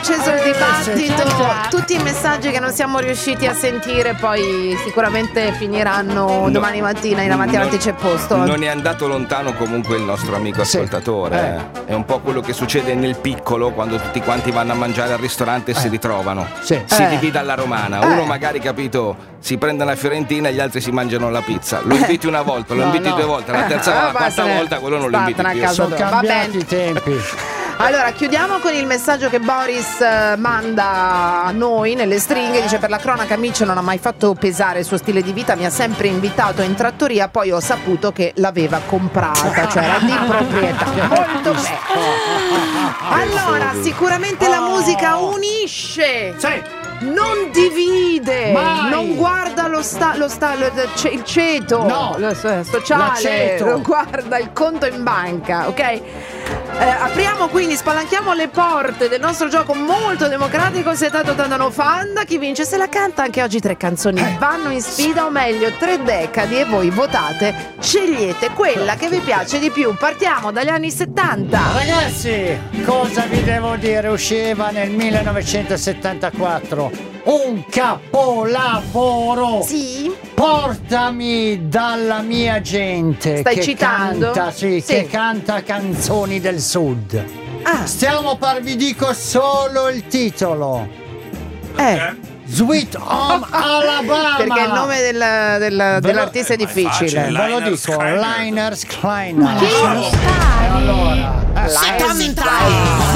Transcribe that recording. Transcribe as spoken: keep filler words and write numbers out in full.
acceso il dibattito, già. tutti i messaggi che non siamo riusciti a sentire poi sicuramente finiranno No. domani mattina, in avanti avanti c'è posto. Non è andato lontano comunque il nostro amico Sì. ascoltatore. eh. È un po' quello che succede nel piccolo quando tutti quanti vanno a mangiare al ristorante e si ritrovano. Sì. Si Eh. divide alla romana. Eh. Uno magari, capito, si prende una fiorentina e gli altri si mangiano la pizza. Lo inviti una volta, lo No, inviti no. due volte, la terza Ah, la quarta basta, volta quello non lo inviti statene a più. casa. Sono Va cambiati bene. i tempi. Allora, chiudiamo con il messaggio che Boris eh, manda a noi nelle stringhe. Dice: per la cronaca Mitch non ha mai fatto pesare il suo stile di vita, mi ha sempre invitato in trattoria, poi ho saputo che l'aveva comprata, cioè era di proprietà. Molto bene. Allora, sicuramente la musica unisce. Sì. Non divide, Mai. non guarda lo sta, lo sta, lo- ce- il ceto, No. lo so- sociale, L'aceto. non guarda il conto in banca, ok? Eh, apriamo quindi, spalanchiamo le porte del nostro gioco molto democratico. Siete ottantano Fanda, chi vince se la canta. Anche oggi tre canzoni Eh. vanno in sfida, o meglio tre decadi, e voi votate, scegliete quella che vi piace di più. Partiamo dagli anni settanta. Ragazzi, cosa vi devo dire? Usciva nel millenovecentosettantaquattro un capolavoro. Sì? Portami dalla mia gente. Stai che citando? Canta, sì, Sì. che canta canzoni del sud. Ah, Stiamo par, vi dico solo il titolo. eh. Sweet Home Alabama. Perché il nome del- del- dell'artista è difficile. Ve lo dico, Liners Kleiner. Chi? E allora, Lions. Settanta.